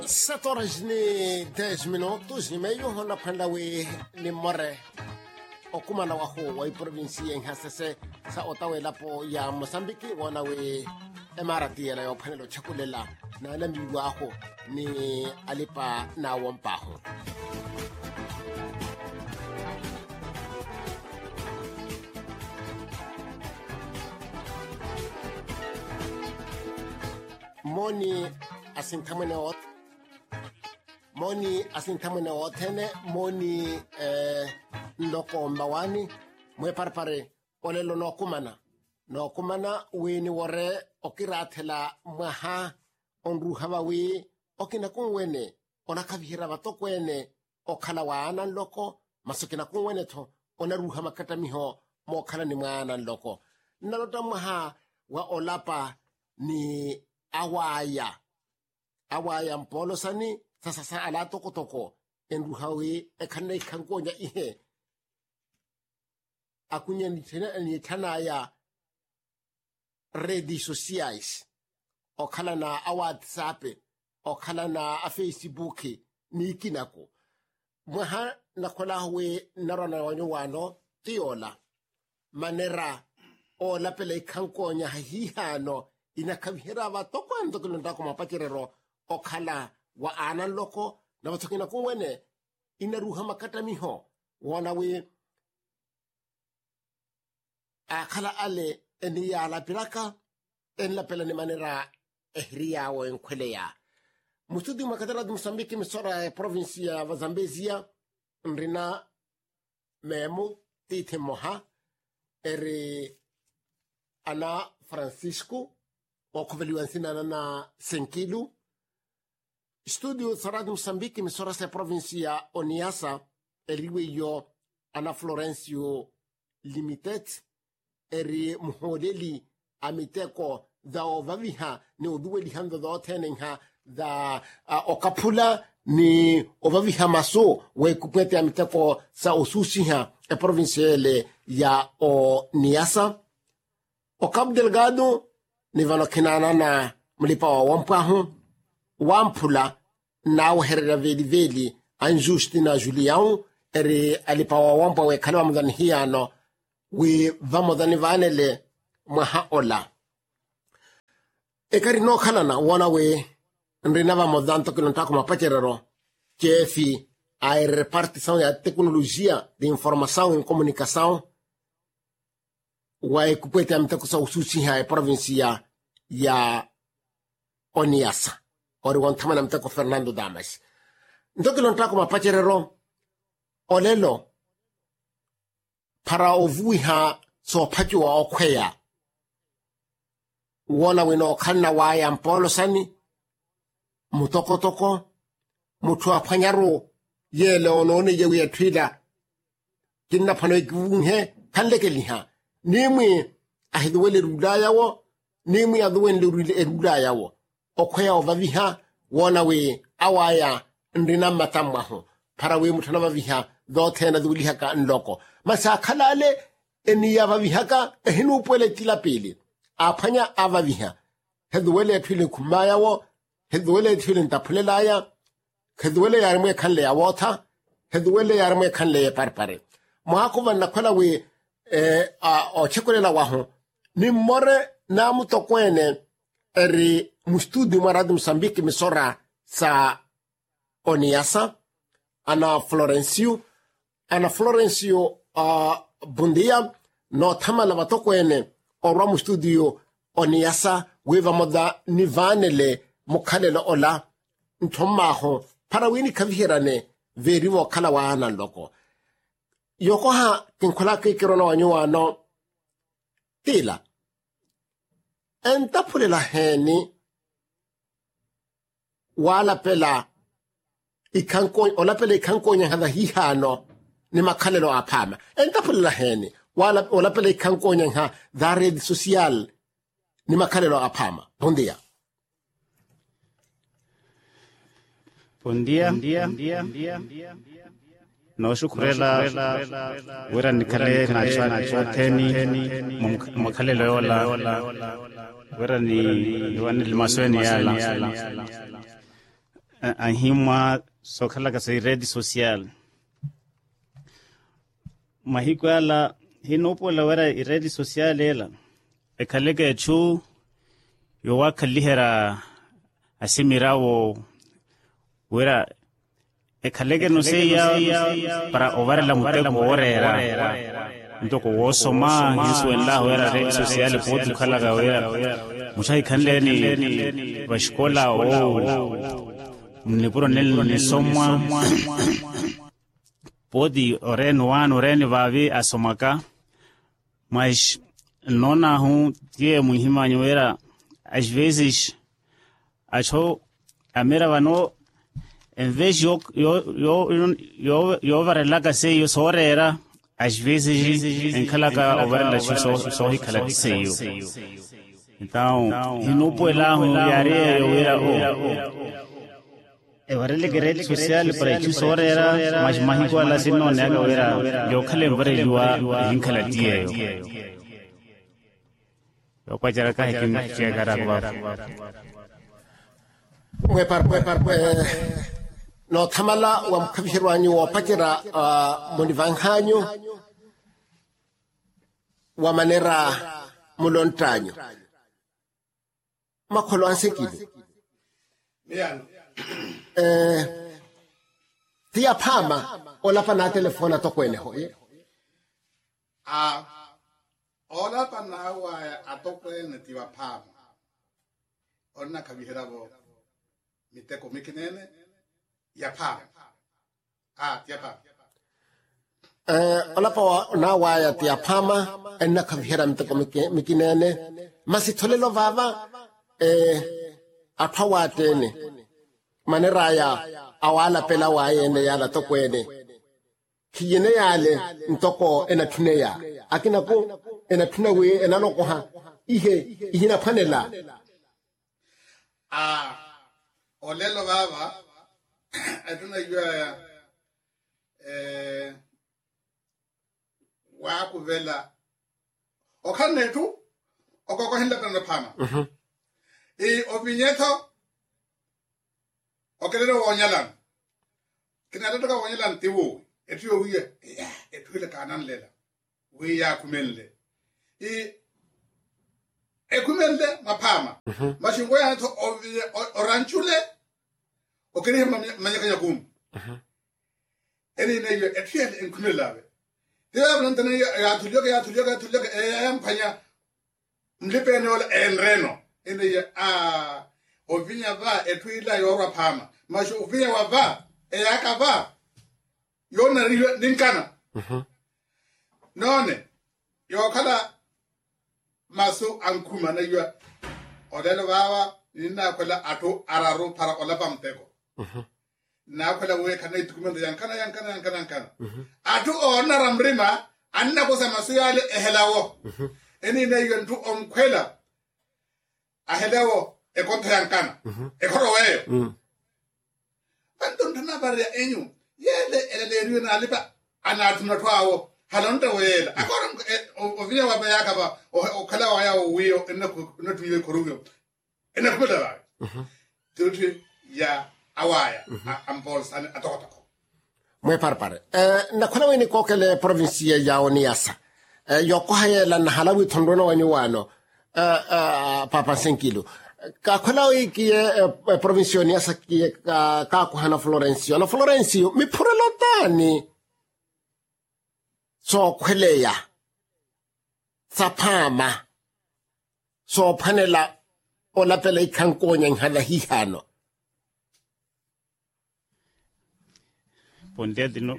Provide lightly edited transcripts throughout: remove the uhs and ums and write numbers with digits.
7 horas ni 10 minutos e meio na pandawe ni more okuma na waho wa provinsia en hasese sa otawela po ya Mozambique wana we emarati ya yo panelo chakulela na lambi waho ni alipa na wampaho moni asintamene otene moni ndoko mbawani mwe parpare olelo no kumana weni wore okirathela mwaha onruhaba we okina kunwene onakavihira batokwene okhala wana loko masokina kunwene tho onaruha makatamiho mokhala ni mwana loko nalota mwaha wa olapa ni awaya mpolo sani sasa ala toko enruhawe ekhana ikhankonya ihe akunya ni thana ya redes sociais okhala na WhatsApp okhala na Facebook ni kinako mwaha nakhola we narona wanyo wano tiola manera ola pele ikhankonya hihano inakavihira batokwando kulonda ko mapakirero okhala wa ana loko na batokina kunwene inaruha makatamiho wana we akhala ale eni ya la piraka en la pela ni manera ehria o enkweleya mustudi makatara de Mozambique misora provincia wa Zambezia nrina memu tite moha eri ana Francisco okuveliwansina na Senkilu Studio Sarad Mozambique misora se provincia Oniasa eriwe yo ana Florencio Limited eri muhodeli amiteko da ovaviha ni oduwe lihando da otenenha da okapula ni ovaviha maso we kupete amiteko sa osusiha e provinciale ya Oniasa o Cabo Delgado ni vano kinana na mlipa wa wampahu wampula na uherera veli Anjustina Julião eri alipa wa wampa we kalwa mudhani hiano we vamo dhani vanele mwaha ola ekari no khalana wana we nrina vamo dhanto kilontako mapacherero kefi a repartição de tecnologia de informação e comunicação wa ekupete amtako sa ususiha e provincia ya Oniasa ori wantamana mtako Fernando Damas ndoki lontako mapacherero olelo para ovuiha so pakiwa okweya wona wino kanna waya mpolo sani mutokotoko mutu apanyaro yele onone yewe yatwida kinna pano igwunhe kanlekeliha nimwe ahidwele rudayawo nimwe adwele rudayawo okweya ovaviha wona we awaya ndina matamwaho para we mutana vaviha dothena dulihaka nloko masa khalale eniya vavihaka ehinu pwele tilapili aphanya avaviha hedwele thwile khumayawo hedwele thwile ntaphlelaya hedwele yarmwe khanle awotha hedwele yarmwe khanle parpare mohakova nakhola we ochekolela waho ni more na mutokwene eri mustudi marad Mozambique misora sa Oniasa ana Florencio bundia no thamala batokwene orwa mu studio Oniasa weva moda nivanele mukhalelo ola nthomaho parawini kavihirane veriwo khala wana loko yokoha kinkhola ke kirona wanyuano tila entaphulela heni wala pela ikhankonya olapele ikhankonya hadha hihano ni makhalelo aphama entaphulela heni wala olapele ikhankonya ha da red social ni makhalelo aphama bom dia no shukurela wera nikale na chwa teni makhalelo yola wera ni wani limasweni yala ahimwa sokhala ka sa rede social mahikwala hinopola wera rede social ela ekhaleke chu yo wakhallihera asimirawo wera ekhaleke no seya para overla muteko orera ndoko wosoma hiswela wera rede social potu khalaga wera mushai khandeni bashkola o mnipuro nel somwa podi oren vavi asomaka mas nona hu tie muhimanyo wera às vezes acho a mera vano em vez yo varelaga sei eu sorera às vezes em calaca overla so hikala sei eu então não pode lá yare eu era varele rede social para isso sorera mas mahigo ala sino nega era yo khale vare yuwa hinkala tie yo pajara ka hekim chegara ba no tamala wa mkabishirwanyi wa pajira munivanhanyo wa manera mulontanyo makolo ansekile tia pama ola pana telefona to kwene ho ola pana wa atokwene tia pama onna kabihirabo miteko mikinene ya pama tia pama ola pa na wa ya tia pama enna kabihira miteko mikinene masitholelo vava athawatene maneraya awala pela wayene yala tokwene kiyene yale ntoko enathuneya akina ko enathunewe enaloko ha ihina phanela olelo baba aduna yaya wa kuvela okhanetu okoko henda kana phama ovinyeto okelelo wonyalan kina toka wonyalan tiwo etio wiye etwile kanan lela wi ya kumenle ekumenle mapama mashingo ya to oranchule okele manyakanya kum eni ne etio enkumelabe dewa blantana ya tulyoga empanya mlipene wala enreno ene ya ovinya va etwila yorwa pama masho ovinya wava yakava yona riyo ninkana none yokala maso ankuma na yua odelo vawa nina kwela ato araro para olapa mtego na kwela we kana itukumenda yankana ato ona ramrima anna kosa maso yale ehelawo eni na yontu omkwela ahelawo ekonto yankana ekoro weyo andonto na bare enyu yele eleriyo na lipa anatuna twawo halonta wela akoro ovinya wabayaka ba okala waya wiyo enatu yiwe korugyo enakula ba tuti ya awaya ampols atokotoko mwe parpare na kona weni kokele provinsia ya oniasa yoko hayela na halawi tondono wanyuwano papa senkilo ka khola iki provinsia oniasa ki ka kuhana Florencio mi purelotani so khweleya sapama so phanela ola pele ikhankonya nghala hihano ponde dino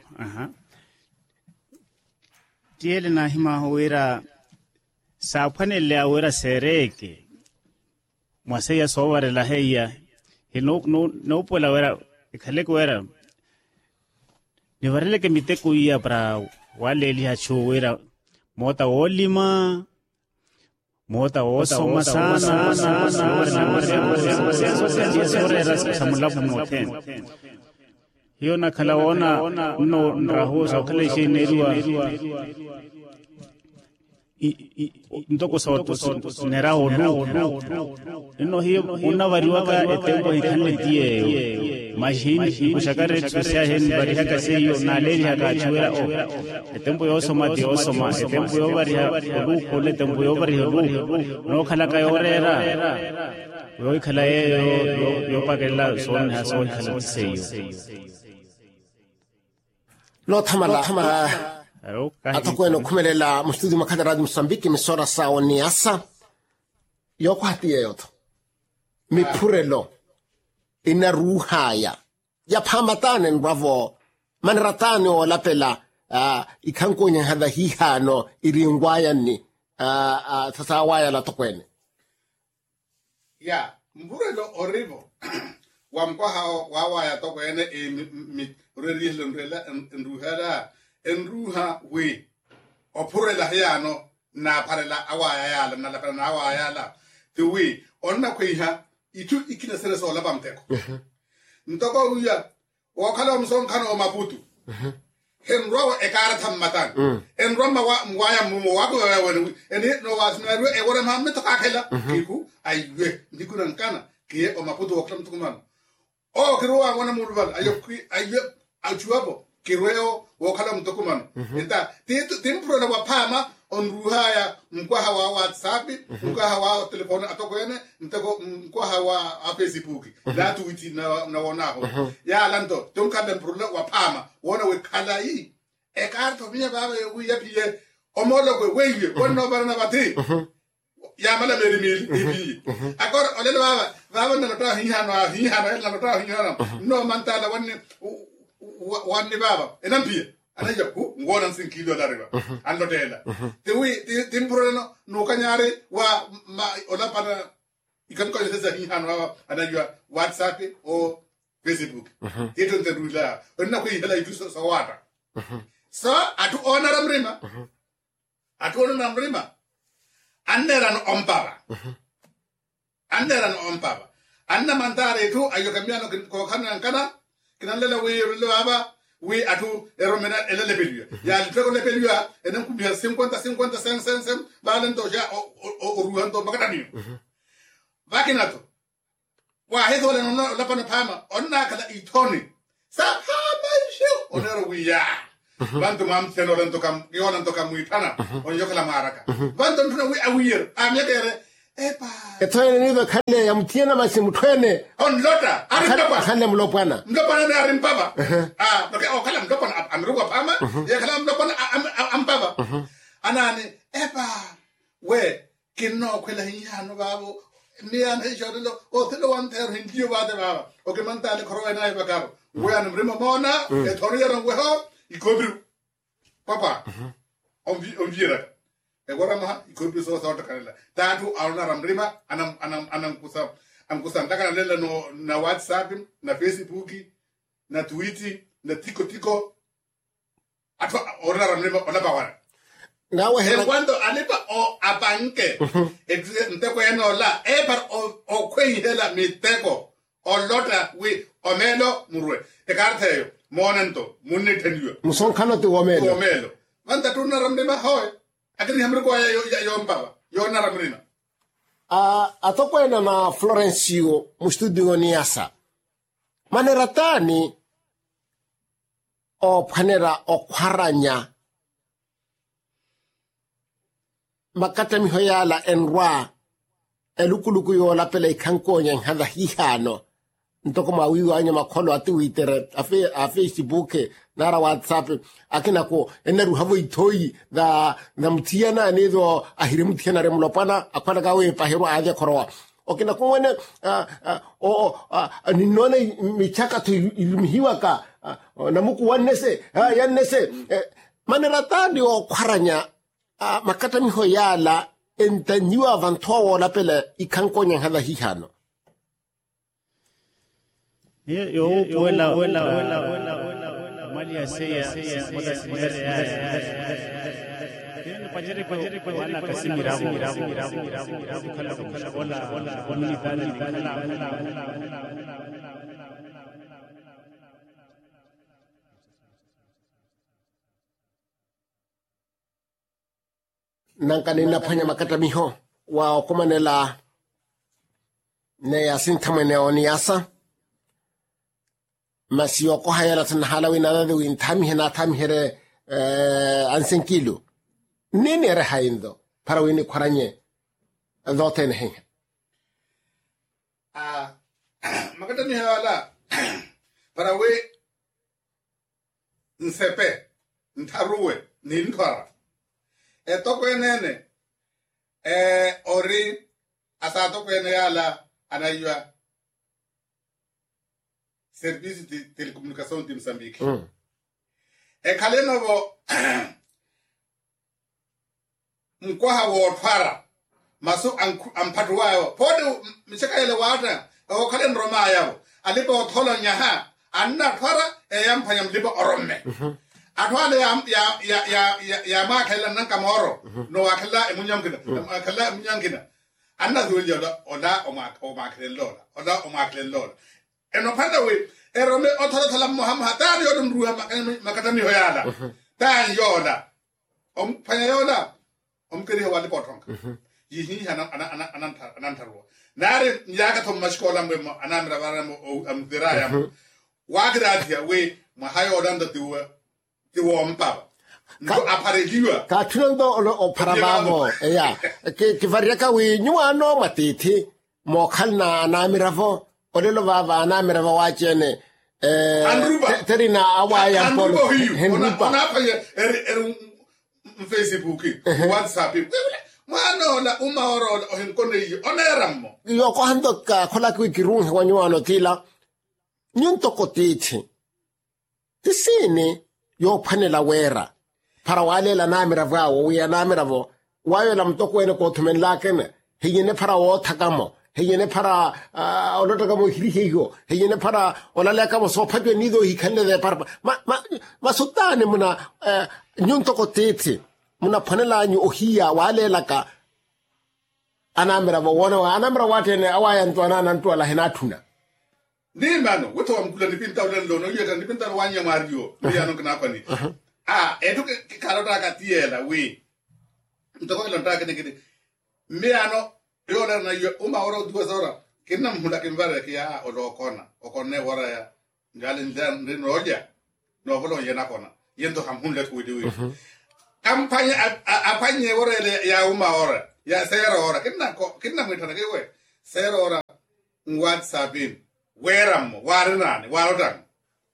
tiele na hima hoera sa phanele awera sereke mwaseya soware la heya no pola wera khale ko wera ni varele ke miteko ia para wale li hacho wera mota olima mota osoma sana samulabu moten hiyo na kalaona no raho sa kale she nerua ntoko so nera olu no hiyo una variwaka etembo hikane tie machine kushakare tsusia hen bari haka seyo na leri haka chwera o etembo yo soma etembo yo bari olu kole tembo yo bari no khala ka yorera yo khala yo pakela son ha son khala seyo lo thamala atakwena khumelela mustudi makhatha radio Mozambique misora sawo niasa yoko hatiye yoto miphurelo ina ruhaya ya phamatane bravo manratane o lapela ikhankonya hadha hihano iringwaya ni sasa waya la tokwene ya mburelo orivo wamkwa hao wawaya tokwene mi rerilo ndrela nruhara enruha we opurela hayano na parela awaya yala na lapela na awaya yala the we onna kwiha itu ikina sele so labamteko ntoko uya wakala mson kano maputu henro ekara thammatan enro mwaya mumo wako wewe eni no wasnaru e wora mamme to kakela kiku aywe ndikuran kana kiye o maputu waklam tukuman o kirwa wana mulbal aywe achuabo kirweo wakala mtokumano enta timpro na wapama onruhaya mkwaha wa WhatsApp mkwaha wa telefoni atokwene ntako mkwaha wa Facebook la tuiti na wonaho ya lanto tumkanda mpro wapama wona we kala yi e karto biya baba ya piye omolo kwe wewe wona bana bati ya mala merimil ibi akor olele baba na to hihano la to hihano no mantala wanni baba enampia anaja ku ngona sinkido dariba ando tela timpureno no kanyare wa ola para ikan ko sesa hihano anajua WhatsApp o Facebook ito nterula onna ko hela itu so wata so atu onara mrima anderan ompaba anna mantare tu ayo kamiano ko kana kinalala we baba we atu eromena elele pelua ya litoko le pelua enen kubia 50 balento ja o ruando makatani vakinato wa hedo le no la pana pama onna kala itoni sa pama shu onero we ya bantu mam teno rento kam yona to kam muitana on yokala maraka bantu ntuna we awir amyekere epa etoene nido khale ya mtiena basi mthwene on lota arimpapa khale mlopana na arimpapa okay okala mlopana amruwa pama ya kala mlopana ampapa anani epa we kinno kwela hihano babo miana jodelo o telo wanter hindio bade baba okay mantale korona e bakaro we an mrima mona e toriero we ho ikobru papa on viera e wara ma ikobru so so takala tatu auna ramrima anam kusa ndaka lela no na WhatsApp na Facebook na Twitter na tiko ato ora ramrima ona bawara nawe hela cuando alipa o abanke nteko eno la ebar o kwen hela miteko o lota we omelo murwe e karteyo monento munne tenyo muson kano te omelo vanta tuna ramrima hoy akini hamre ko yo mpaba yo na ramrima atokwena na Florencio mustudio niasa maneratani o panera o kwaranya makata mihoyala enwa elukuluku yo la pele kankonya hadha hihano ntoko mawiwa anya makholo atuitere a Facebook nara WhatsApp akina ko eneru havo itoi da mtiana nedo ahiri mtiana remlopana akwana gawe pahero aje korowa okina ko wene ninone michaka tu ilmihiwa ka namuku wanese yanese maneratani o kwaranya makata mihoyala entanyiwa vantowo la pele ikankonya hadha hihano yo wela mali ya seya pajere wala kasimira kala wala ni nankanina phanya makata miho wa okumanela ne yasintamene oniasa masiyoko hayala tan halawina dadu intami hena tami here ansenkilo nini re haindo para wini kwaranye dhoten he makata mi hala para we nsepe ntaruwe nintwara toko enene ori asa toko ene yala anayua service de télécommunication de Mozambique kaleno bo mkoha wo twara masu ampatuwayo podo mchaka ile wata o kalen roma yabo alipo tholo nyaha anna twara yampanya mlipo oromme atwale ya makela nanka moro no akela emunyangina akela emunyangina anna zulio ola o maklen lola eno panda we erome othala thala muhammad tari odum ruha makatani hoyala tan yola panya yola keri wali potonka yihi anantarwa nare nyaga to mashkola mwe anamra baramo amdiraya wagradia we mahayo odanda tiwo mpaba no apareliwa ka tundo o parabamo ya ke variaka we nyuano matiti mo khalna anamiravo odelo baba anamiravo wachene terina awaya polo hendupa ona pa Facebook WhatsApp mano la oro ohenkone yi oneramo yo ko hando ka khola ku kirun hwanyuano tila nyunto kotiti tisini yo phanela wera para walela namiravo awo ya namiravo wayo la mtoko ene ko thumen lakene hiyene para wo thakamo hiyene para olotaka mo hirihigo hiyene para olaleka mo sophatwe nido hikhanle de para ma sutane muna nyunto kotiti muna phanela nyu ohia walela ka anamiravo wona anamra watene awaya ntwana nantu ala henathuna ni mano woto amkula ni pinta ulendo no yeta ni pinta wanya mario yano kana kwani edu ke karota ka tiela we ntoko lo ntaka ne me ano yona na yo oro duwa zora kinna mhula kimbara ke ya olokona okone wara ya ngale ndan roja no bolo yena kona yendo hamhunle ko dewe kampanya apanye wara ya ora ya sera ora kinna mwitana ke we sera ora WhatsApp weram warinani warodan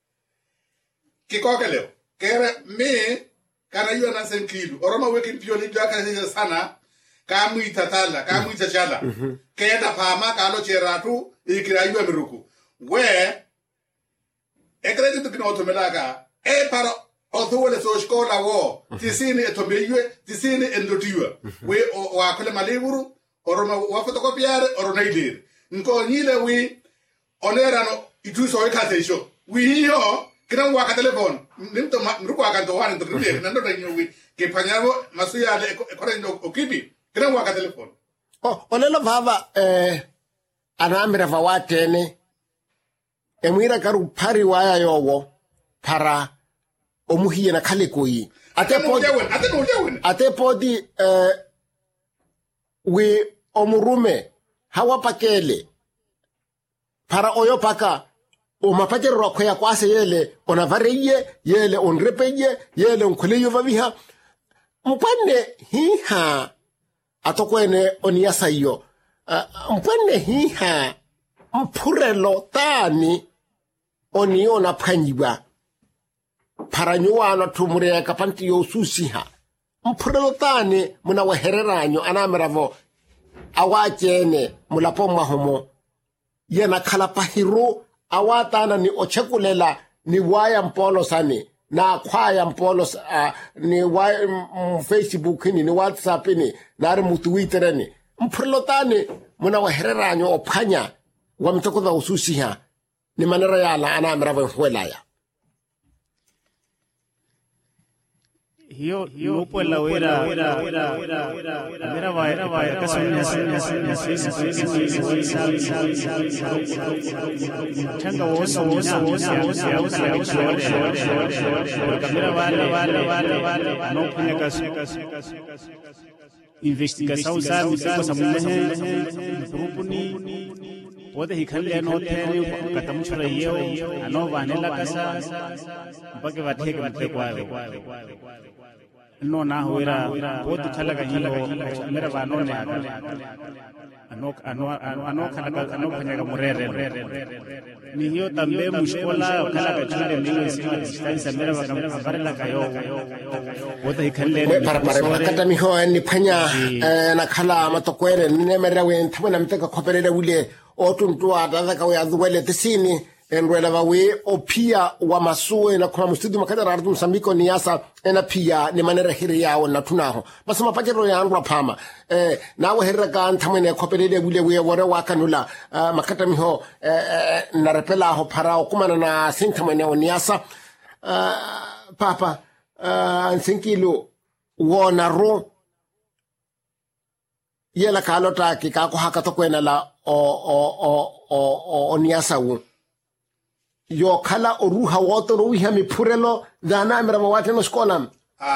kikokeleo kere me kana yu na senkilu oroma wekin pioli jaka sana kamu itatala kamu itachala keda pama kalo cheratu ikira yu amiruku we ekredi tukino otomelaka para othuole so shkola wo tisini etomeywe tisini endotiwa we wakole maliburu oroma wafotokopiare orona idere nko nyile we onerano ituso ekatesho wiyo kina waka telefone nimto mruko akanto wana ndrinde nando tanyo wi ke panyavo masuya le korendo okipi kina waka telefone olelo baba anamira vawatene emwira karu pari waya yowo para omuhiye na kale koyi atepodi we omurume hawapakele para oyo paka o mapajero roko ya kwase yele onavareye yele onrepeye yele onkoleyo vaviha mpane hiha atokwene oniasa iyo mpane hiha mpurelo tani oniona phanyiwa para nyuwana tumure kapanti yo susiha mpurelo tani muna wahereranyo anamiravo awachene mulapo mahomo yena khala pahiro awatana ni ochekulela ni waya mpolo sani na kwaya mpolo ni waya Facebook ni WhatsApp ni na mu Twitter ni mprilotani muna wahereranyo ophanya wa mtoko za ususiha ni manera yala ana amrava hwelaya hiyo nupo la wera mera vaera kasanya changa wosa kamera vale no punya investigação sabe cosa grupuni pode hikhalle no thene katam churaiyo ano vanela kasa bage vathe ke mate kwale no na huera बहुत अच्छा लगा मेरा वानो ने ano kanya murere niyo tambe mushkola kala kachule niyo distancia mera barela kayo bote ikhalle para kata miho ni phanya na khala matokwere ne mera we nthmana mteka khoperele wile otuntua daza ka ya duwele tisini enrela vawe opia wa masue na kwa mstudio makada rardu Msambiko ni asa ena pia ni manera hiri yao na tunaho basi mapakero ya andwa pama nawe herra ka nthamene khopelele bule we wore wa kanula makata miho na repela ho parao kumana na sinthamene ni asa papa nsinkilo wona ro yela kalota ki ka ko hakato kwena la o ni asa wo yo kala oruha woto ruha mipurelo dana mera mawate no skolam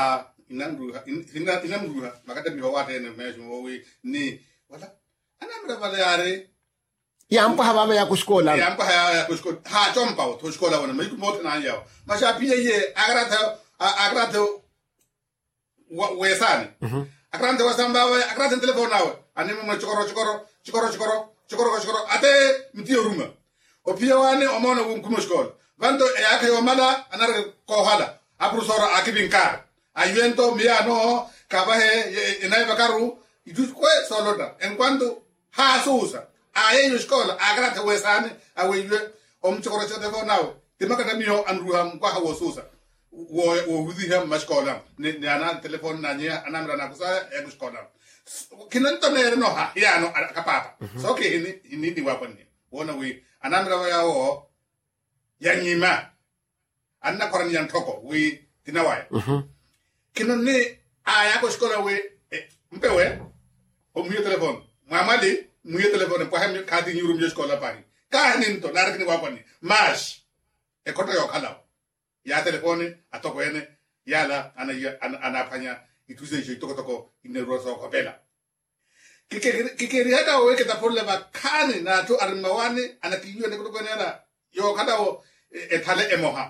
inamruha makata mi wawate ne mejo we ni wala anamra vale are yampa haba ya kuskola yampa ya kuskola ha chompa to skola wana mai kumoto na yao masha pia ye agrata wesani agrata wasamba agrata telefona wa animo ma chikoro ate mtio ruma opia wane omona kumshkol vando yake yomala anar ko hala aprusora akibinkar ayento miano kabahe inai bakaru idus ko soloda en cuando ha susa ayeyo skola agrata wesane awewe omchokoro chote fonao timakata mio anruham kwa hawo susa wo wudhiha mashkola ne ana telefon nanya anamra na kusa ekoskola kinanto ne no ha yano kapapa so ke ini wapani wona we anamra yao yanyima anna korani yantoko we tinawai kinone aya ko skola we mpewe o muyo telefon mamali muyo telefon po ham kadi nyurum je skola pani kanin to narkini wapani mash e koto yo kala ya telefone atoko ene yala ana panya ituze je toko ine roso ko bela kikeri hata we kita polle bakani na to armawani anakiyo ne kutoka nela yo kada o etale emoha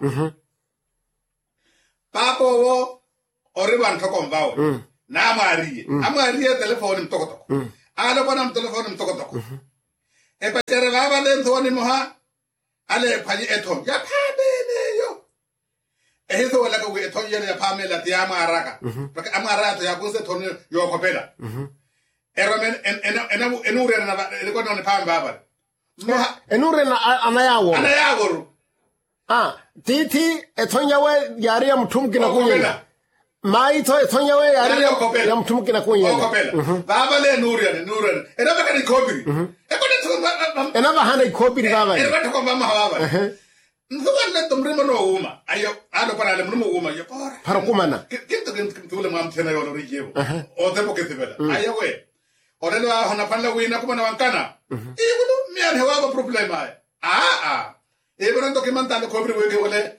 papo wo oriban toko mbao na amariye telefone mtoko alo bana telefone mtoko e patere baba le thoni moha ale phani eto ya phabene yo ezo wala ko eto yele ya phamela ti amaraka porque amara to ya kuse thoni yo kopela eromen enure na ko non phamba baba enure na anayawo titi etonya we yari ya mtumkina kunyela mai to etonya we yari ya mtumkina kunyela baba le nure ena baka ni kobiri ekone to ena ba handa kobiri baba ena to ko mama baba nzuwa to mrimo no uma ayo alo para le mrimo uma yo para kumana kinto le mam tena yo lo rijevo o tempo que te vela ayo we orelo hona palla we na kuma na wankana ibulu mi an hewa problema ebron to ke mantale kobri we ke wole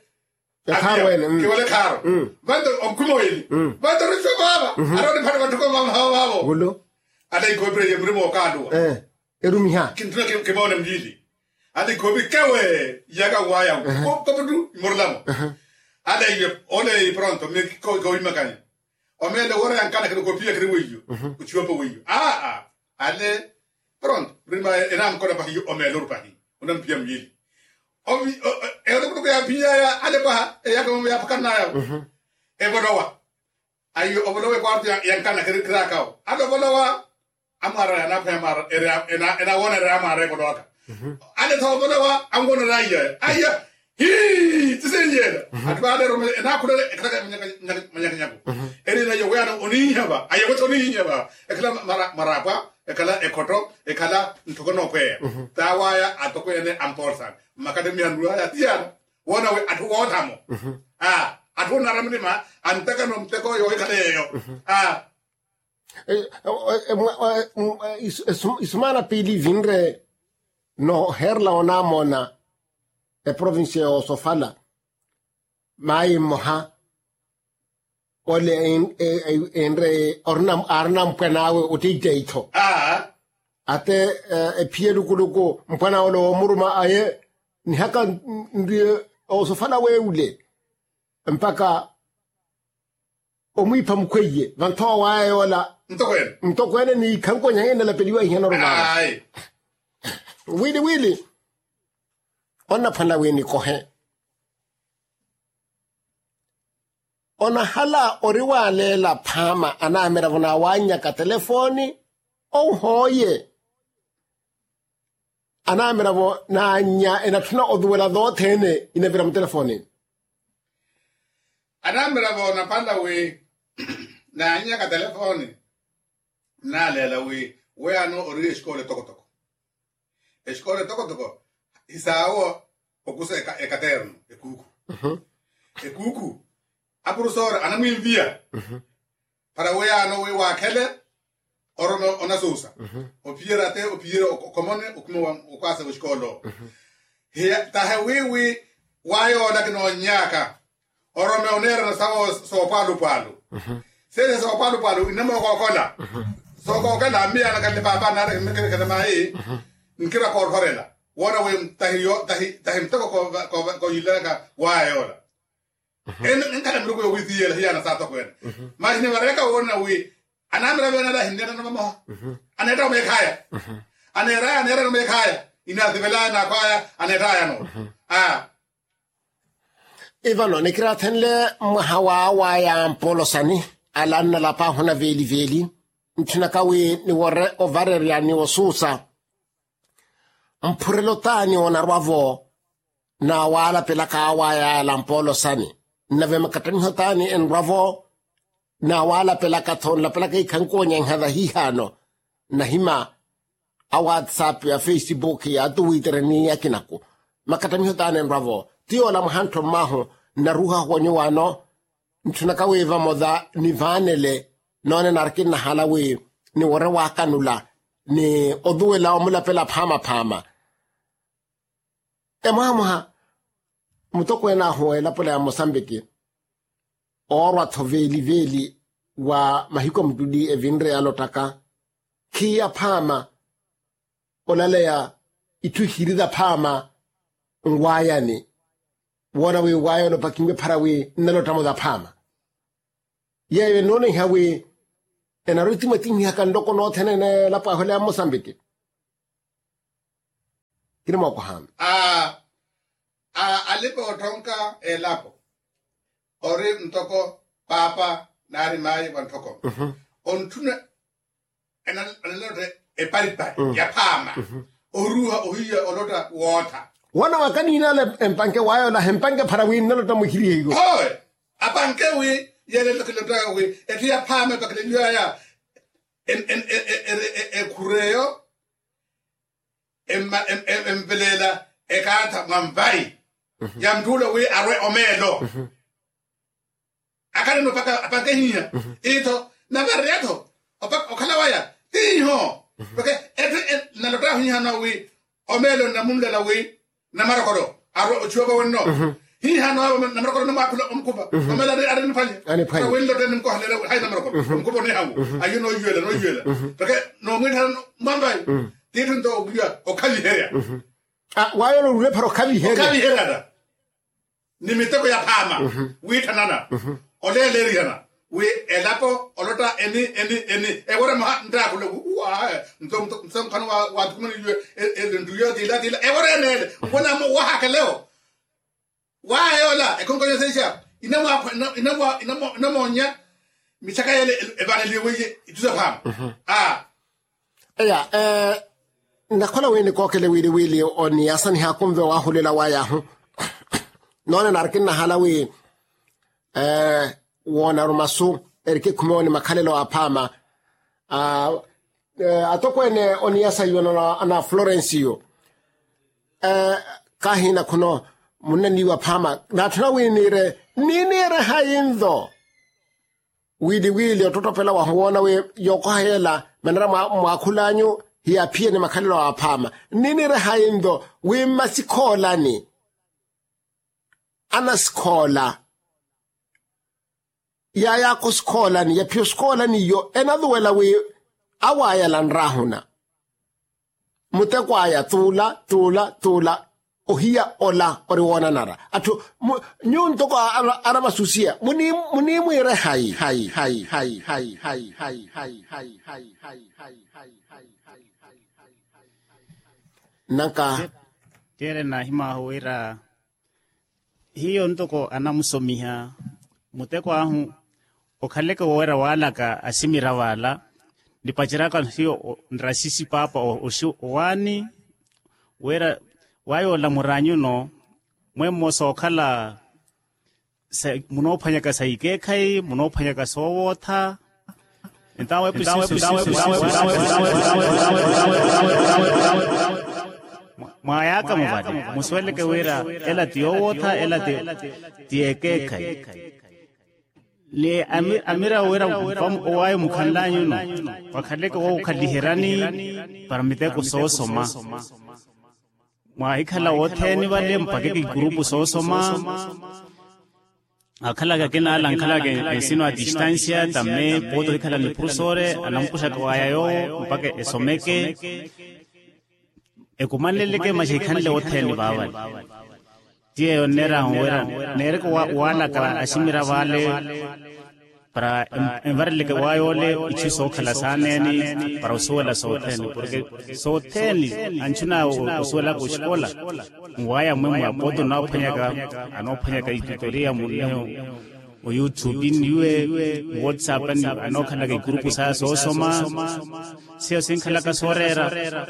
ke wole karo bando okumo eli bando riso baba arode phado to ko mama hawa gulo adai kobri ye mrimo kadu erumi ha kinto ke bawle mjili adai kobri kewe yaga waya ko budu morlamo adai ye ole pronto me ko imakani o me le wora yankana ke ko pia ke weyo ku chiwapo weyo ale pronto prima enam ko ba o me lor pahi onam pia mjili obi ero ko ya pia ya ale ba ya ko ya pakana ya e bodowa ayo obodowe ko arti yankana ke krakao ado bodowa amara na pemar ena wona amara ko doka ale to bodowa angona raya aya hi tisenye atbade ro ena ko le kraka nyaka eri na yo yana oni haba ayo ko oni haba ekla marapa ekala ekoto ekala ntokono kwe tawaya atoko ene amporsan makademi anduwa ya tiana wona we atu wotamo atu naramlima antaka no mteko yo kaleyo isumana pili vinre no herla ona mona province o Sofala mai moha ole enre ornam arnam penawe utiteito ate pieru kuluko mpana olo muruma aye ni haka ndi o Sofala weule mpaka omwipa mkweye vanto wae wala mtokwene ni kanko nyangene la peliwa iheno roma wili ona pala weni kohe ona hala oriwa lela pama anamera vona wanya ka telefoni o hoye anamera vo nanya enatuna odwela dothene inevira mtelefoni anamera vo na pala we nanya ka telefoni na lela we ano ori escola toko isao okusa ekaterno ekuku ekuku aprusor anamwinvia para we ano we wakele orono onasusa opiera komone okumo ukwasa uskolo he tahe we wayo dakino nyaka orono onera na sawo so palu sele so palu inamo kokola so kokola mia na kale baba na rekele mai nkira korela wona we tahim to ko yilaka wayo en kada mrugo withiyela hiya sa to kwena ma hine wareka wona we anamra bena da hinda na mama aneta me kaya anera me kaya ina debela na kaya aneta ya no Ivano nikira tenle mhawa wa ya polosani alanna la pa hona veli ntinakawe ni wore ovare ya ni osusa mpurelotani onarwavo na wala pelaka wa ya lampolosani nave makatani hotani en ravo na wala pelaka ton la pelaka ikanko nyang hada hihano na hima a WhatsApp ya Facebook ya Twitter ni ya kinako makatani hotani en ravo tio la mhanto maho na ruha honyo wano ntunakawe va moda ni vanele none narkin na halawe ni wore wakanula ni oduela omula pela phama emamuha mutokwena hoela pole ya Mozambique orwa thoveli wa mahiko mdudi evinre alotaka kia phama olalea ituhirida phama ngwayani wona we wayo no pakimbe parawe nalotamo da phama yewe none hawe enariti matingi hakandoko no thenene la pa hola Mozambique kirimo ko ham alipo tonka elapo ore ntoko papa nari mai wantoko ontuna enalote eparipa ya pama oruha ohiya olota water wana wakani inale empanke wayo la hempanke parawe nalota muhiri higo hoy apanke we yele lokilota we etia pama bakle ya en kureyo embelela ekatha ngambai yamdula we arwe omelo akale no paka apanke hiya ito na verreto okala waya tiho porque nalota hiya na we omelo na mundela we na marakoro arwe chuba wonno hiya no na marakoro no makula omkuba omela de adani pali wendo den ko halera hay na marakoro omkuba ne hawo ayuno yuela porque no ngita mambai tito ndo obuya okali heria wayo no we paro okali heria da ni miteko ya pama witanana olele riana we elapo olota eni ewore ma nda ko wa ntom kanu wa tukumani yue nduyo dila ewore nele wona mo wa hakaleo wa yola ekongonyo seisha inamo nya michaka yele evaneli weje ituza pama nakola weni kokele wili oni asani hakumve wa hulela waya hu nona narkin na halawi wona rumasu erike kumoni makalelo apama atokwene oni asa yona na Florencio kahina kuno munani wa phama na thina winire ninire hayindo wili ototopela wa huona we yokohela manara mwakhulanyu hiyaphie ni makhalelo wa phama ninire hayindo we masikhola ni anasikhola ya yako sikhola ni ya pio sikhola ni yo enadhuwela we awaya lanrahuna mutekwaya tula ohia ola oriwona nara atu nyunto ko ara masusia muni mwire hai nanka tere na hima hoira hiyo ntoko anamusomiha muteko ahu okhaleka wera walaka asimira wala ndipachiraka hiyo ndrasisi papa oshu wani wera wayo la muranyu no mwemo sokhala munophanyaka saikekai munophanyaka sowotha entawe mayaka muvadi musweleke wera ela tiowotha ela tiekekai le amira wera fam owayo mukhallanyu no wakhaleka wo khaliherani paramite kusosoma mwaikhala wotheni vale mpake grupu sosoma akhala ka kena lankhala ke sino a distancia tamme poto ikhala ni profesore anampusha kwaya yo mpake esomeke ekumanele ke mashikhanle wotheni baba tie onera wera nere ko wala ka asimira vale para envarle que wayole ichiso khala saneni para usuela sotheni porque sotheni anchuna usuela kushkola waya mwemwa poto na phanyaka tutorial muneo o YouTube niwe WhatsApp anokhala ke group sa sosoma sio sinkhala ka sorera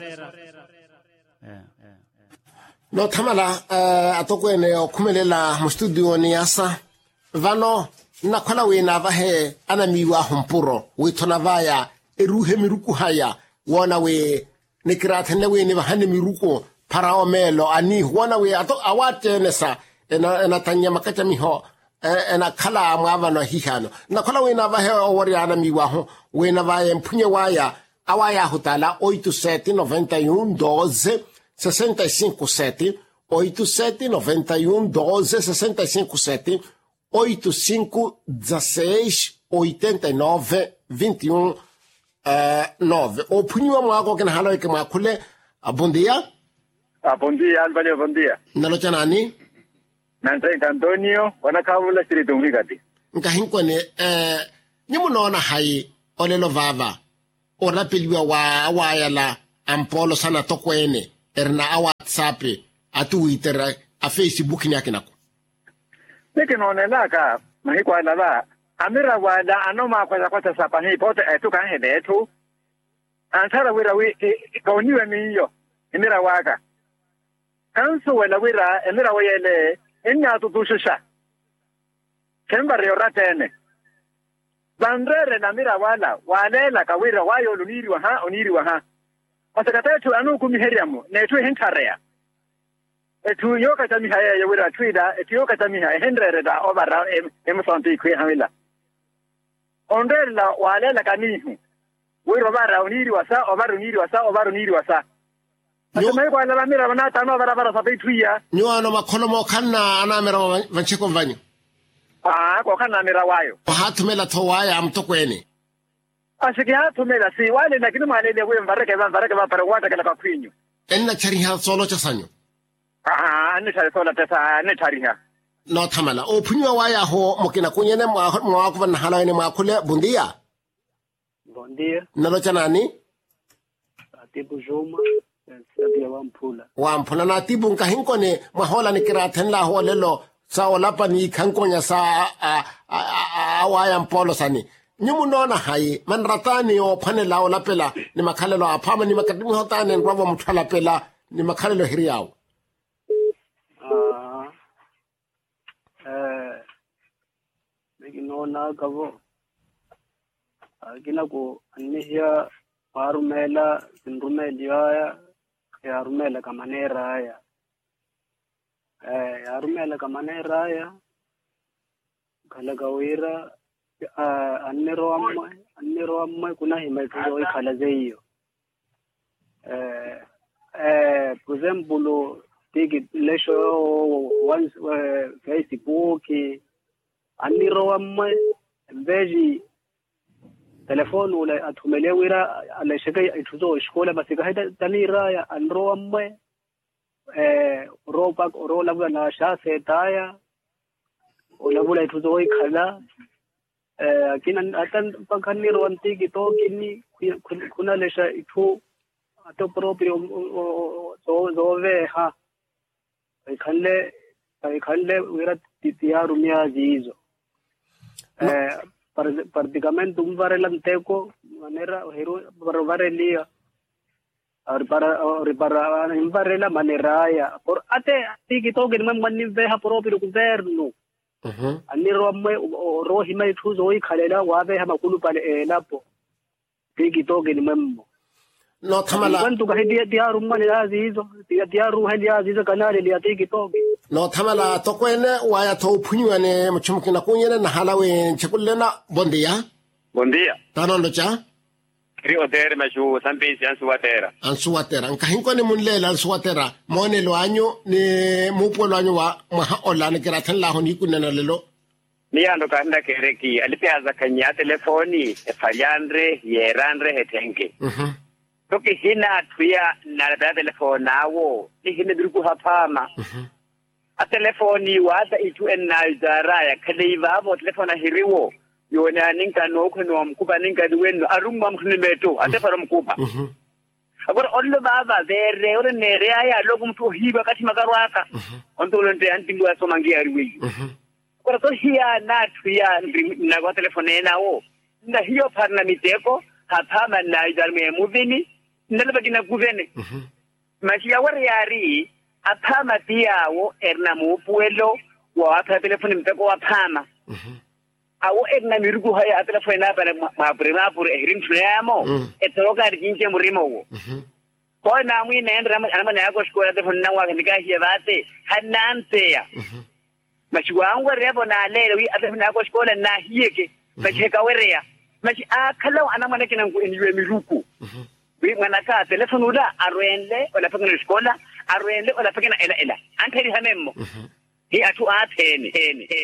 no thamala atokwene okhumelela mu studio ni yasa vano nakhala wena vahe anamiwa humpuro withona vaya eruhe miruku haya wona we nikirathene we ni vahane miruku paraomelo ani wona we ato awatenesa ena tanya makacha miho ena khala amwa no hihano nakhala wena vahe owori anamiwa ho wena vaye mpfunye waya awaya hutala 8791 12 657 8791 12 657 85 16 89 21 9 opunyiwa mwako kena halo ke mwakule bom dia Alvaro, bom dia nalocha nani Nantre Antonio wanakavula siri tungikati nkahinkone nyimunona hai olelo vava orapeliwa wa yala ampolo sana tokwene erna a WhatsApp a Twitter a Facebook ni akinako Nikinonela ka mahikwa lala amira wada anoma kwa sapa hi pote etuka hedetu antara wira wi kauniwe miyo emira waka kanso wala wira emira wayele enya tutushusha kembare yoratene bandere na mira walela kawira wayo oniri wa ha asakatetu anu kumiheriamu netu hintarea etu yoka tami haya ya wira twida etu yoka tami haya hendere da obara emsanti kwe hamila ondela walela kanihu wiro bara oniri wasa obaru wasa Asema kwa la mira banata no bara sapituia nyuano makolomo kana anamera vancheko vanyo kwa kana mira wayo hatumela towaya amtokwene asikia tumela si wale lakini malele wewe mbareke ba para wata kala kwinyu enna chariha solo cha sanyo ani chari solo tesa ani chariha no thamala ophunyiwa waya ho mokina kunyene mwako van halaine mwakule bundia bondia nalo cha nani atibu joma sabia wamphula na tibu nkahinkone mahola nikirathenla ho lelo sa olapa ni khankonya sa awaya mpolo sani nyumunona hai manratani o phanela olapela ni makhalelo aphama ni makatimi hotane ngwabo muthala pela ni makhalelo hiriyawo beginona kavo kina ko anihya parumela sinrumeliya ya rumela kamanera ya arumela kamane raya khala gawira annero amma kuna himaituzo ikhala zeiyo por exemplo tiki lesho once Facebook annero amma beji telefoni wala athumele wira ala shaka ituzo shkola basika haida tanira ya anro amma ropa ro labla na sha setaya wala bula ituzo ikhala kina atan pagkaniro antiki to kini kuna lesha itu ato proprio zo veha khalle wira tiya rumia jizo prácticamente un varelanteko manera hero varelia para varela manera por ate tiki to gen manni veha proprio governo anni ro himai thu zoi khalela wa veha makulu pale lapo tiki to gen memmo no thamala bantu ka dia rumma ya zizo dia ruha ya zizo kanale dia tiki to no thamala to kwene waya to phunyane mchumkina kunyene na halawe chekullena bondia tanondo cha Rio Terra mashu sampesi ansuwatera nkahinko ni munlela ansuwatera mone lo anyo ni mupo lo anyo wa maha olane kiratan la honi kunena lelo ni ando kanda kereki alipiaza kanya telefoni faliandre yerandre hetenge toki hina tuya na telefoni nawo ni hina biruku hapama a telefoni wata itu ennaizara ya kadeiva bo telefona hiriwo yona ninka no kuno mkuba ninka duweno arumma mkhnimeto atefara mkuba agora ollo baba vere ore nere aya logo mtu hiba kati magarwaka ontolonte antingu asomangi ariwi agora to hiya na tuya na kwa telefone nawo na hiyo parna miteko hapama na idarme muvini ndalaba kina guvene mashia wari yari apama tiawo erna mupuelo wa ata telefone mteko wapama awo erna mirugu haya atela fena bana mapure ehrim tremo etoroka rinje murimo wo ko na mu ne ndra ama na yako shkola de fonna wa nika hiya bate hanante ya machi wangu rebo na lele wi ata na yako shkola na hiyeke machi ka werea machi akalau anama ne kinan ku eniwe miruku wi mwana ka telefonu da arwende wala pakana shkola arwende wala pakana ela anteri hamemmo hi atu atheni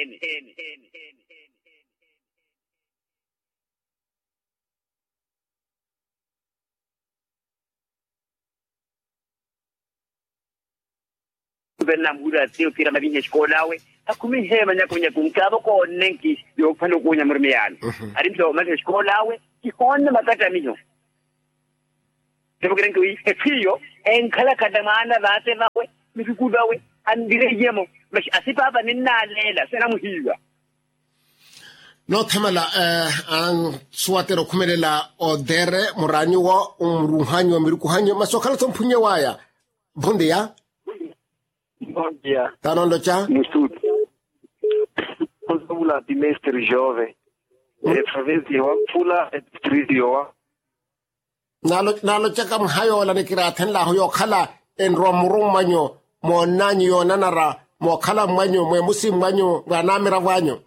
benna muda tio kira mabinye shkolawe akumi hema nyakunya kunkabo ko nenki yo phano kunya murmiyana ari mto mate shkolawe ki honna matata miyo tebogren ko ifiyo en kala kadamana bate bawe mikudawe andire yemo bash asipaba ninna lela sena muhiwa no thamala an suwatero kumelela odere muranyo wa umruhanyo mirukuhanyo masokala tompунye waya bondia tanondo cha Mustut. Consula di mestre jove. E travesi wa pula e tridio. Nalo chaka mhayo la nikiraten la hoyo khala en romrum manyo mo nanyo nanara mo khala manyo mo musim manyo wa namira wanyo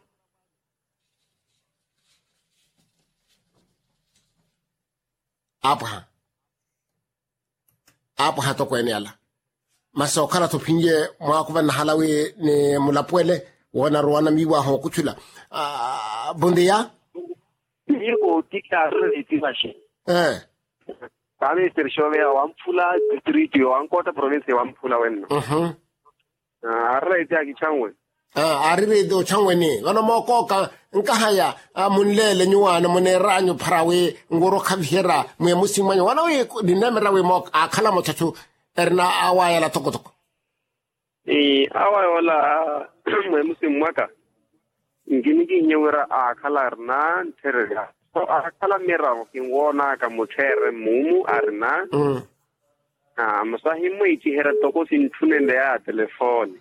apa to kwene ala maso kala to pinje mwa kuva na halawe ni mulapwele wana ruwana miwa ho kuchula bondia Io tika riti mashi. Kami tershove wampula tridio ankota province wampula wenno. Arra ita kichangwe. Aribe do changwe ni wana moko ka nkahaya munlele nyuwana muneranyo parawe ngoro kavhera mwe musimanyo wana we dinamera we mok akhala mochachu erna awaya la tokotoko awaya wala mwe musimwaka ngini nyewera akhala rna terega so akhala mera kinwona ka muthere mumu arna masahimu itihera toko sintunende ya telefoni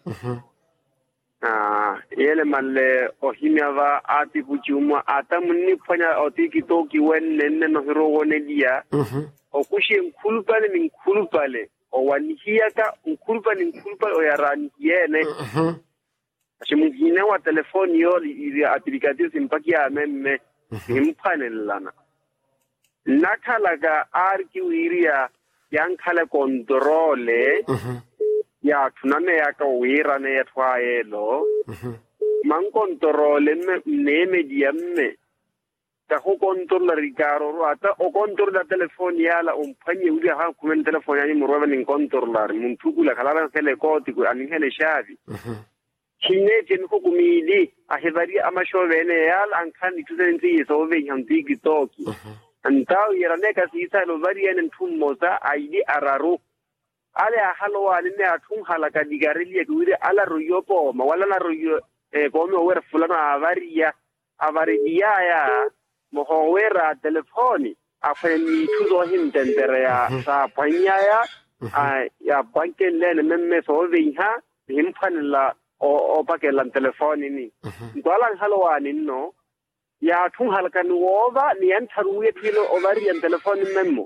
yele malle ohimiava ati kuchuma ata munni fanya otiki toki wenne no hero wone dia okushi nkulupale o wanihiyaka nkulpa ni nkulpa o yarani yene ashimugine wa telefoni yo ili applicative simpaki ya memme imphanelana nakalaga arki wiria yankhala controle ya tunane yaka wira ne yatwaelo man controle me mediamme ta ho controlla rigaro ata o controlla telefoni yala umphanye uri ha kumen telefoni yani murwa ni controllar muntukula kala sele koti ku aningene shavi chine tin ko kumili a hevari amashovene yala ankhani tuzenzi so ve yantiki toki antao yeraneka sisa lo varian tummosa aidi araru ale halwa ne atum halaka digarelie kuire ala royopo mawala na royo komo wer fulana avariya ya mohowera telefoni afeni tuzo hintendere ya sa panya ya banken len memme so veha himpanla o pakela telefoni ni ndwala halwa ninno ya tun halkan woba ni antaruye pilo ovarian telefoni memmo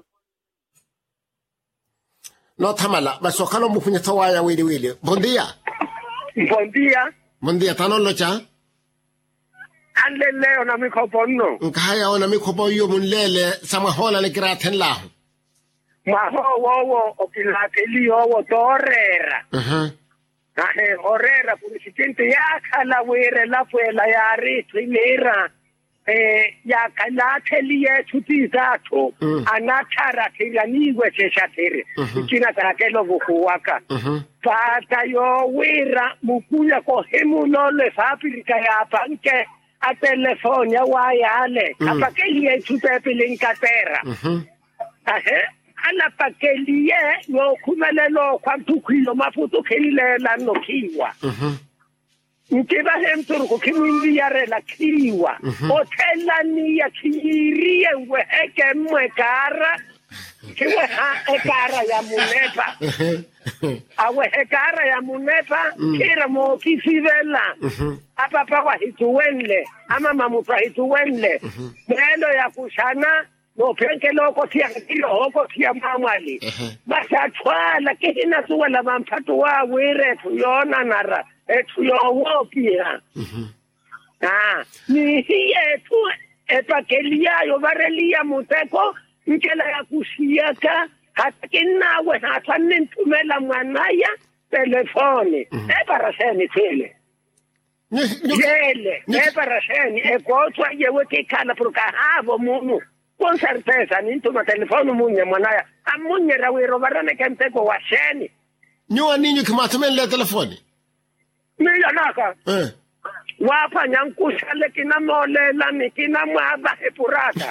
no tamala basokalo mufunya tawaya wili bon dia tanolo cha alle leo na mikopono nkaya ona mikopo yo munlele sama hola le graten la ma wo okilateli wo torera orera purisitente ya kala were la fuela ya ritwilera ya kalateli yetu tizatu anatara kilaniwe cheshatere kina tarakelo vukuwaka pata yo wira mukuya ko hemulole fabrika ya panke a telefonia wayale apakeli yetu pepelinkatera ala pakeli ye yo kumelelo kwa mtukwilo mafutu kelilela nokiwa Nkiba hemturu ko kimindi yarela kiwa hotelani ya kirie weheke mwekara kiwe ekara ya munepa awe hekara ya munepa kira mo kisivela apa pa hituwenle ama mamupa hituwenle melo ya kushana no penke loko tia kilo hoko tia mamali basa twala kina suwala mampatu wa wire tuyona nara etuyowopia ni hiye tu epakelia yo varelia muteko nkela ya kusiaka hata kinawe hata nintumela mwanaya telefoni eparaseni tele yele eparaseni ekotwa yewe kikala pruka havo munu con certeza nintuma telefoni munye mwanaya amunye rawiro varane kenteko washeni nyua ninyo kimatumele telefoni Mila naka. Wapa nyankushale kina molela ni kina mwaba hepurata.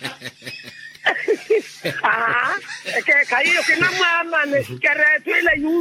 Eke kayo kina mwaba ni keretu ile